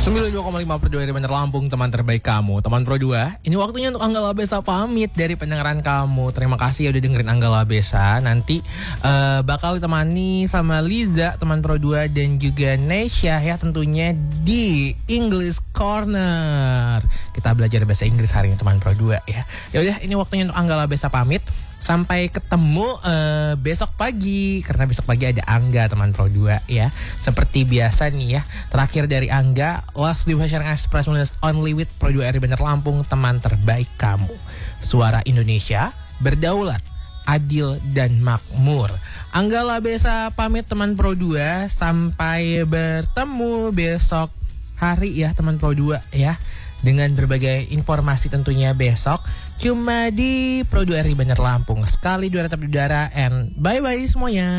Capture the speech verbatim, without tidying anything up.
sembilan puluh dua koma lima Pro dua dari Bandar Lampung, teman terbaik kamu. Teman Pro dua, ini waktunya untuk Angga Labesa pamit dari pendengaran kamu. Terima kasih ya udah dengerin Angga Labesa. Nanti uh, bakal ditemani sama Liza, teman Pro dua, dan juga Nesya ya tentunya di English Corner. Kita belajar bahasa Inggris hari ini teman Pro dua ya. Ya udah, ini waktunya untuk Angga Labesa pamit. Sampai ketemu uh, besok pagi, karena besok pagi ada Angga teman Pro dua ya. Seperti biasa nih ya, terakhir dari Angga, Last Division Express only with Pro dua R I Bandar Lampung, teman terbaik kamu. Suara Indonesia berdaulat, adil dan makmur. Angga Labesa pamit teman Pro dua, sampai bertemu besok hari ya teman Pro dua ya. Dengan berbagai informasi tentunya besok cuma di Pro dua R I Bandar Lampung. Sekali dua tetap di udara, and bye-bye semuanya.